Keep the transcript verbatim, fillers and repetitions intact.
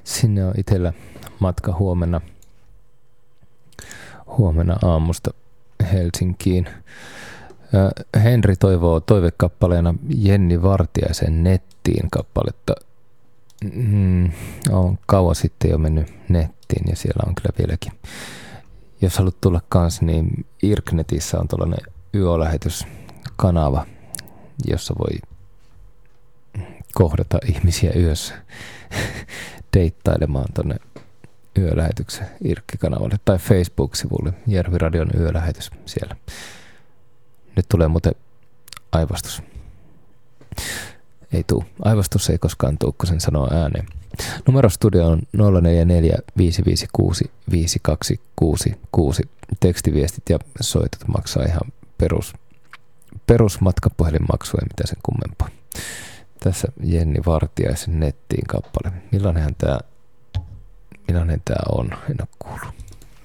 sinne on itsellä matka huomenna, huomenna aamusta Helsinkiin. Henri toivoo toivekappaleena Jenni Vartiaisen Nettiin kappaletta. Mm, on kauan sitten jo mennyt nettiin ja siellä on kyllä vieläkin. Jos haluat tulla kanssa, niin Irknetissä on tuollainen yölähetyskanava, jossa voi kohdata ihmisiä yössä deittailemaan tuonne yölähetyksen Irkki-kanavalle tai Facebook-sivulle Järviradion yölähetys siellä. Nyt tulee muuten aivastus. Ei tuu. Aivastus ei koskaan tuu, kun sen sanoo ääneen. Numerostudio on nolla neljä neljä viisi viisi kuusi viisi kaksi kuusi kuusi. Tekstiviestit ja soitot maksaa ihan perus, perusmatkapuhelinmaksua, ei mitään sen kummempaa. Tässä Jenni Vartiaisen Nettiin kappale. Millainen tää, millainen tää on? En ole kuullut.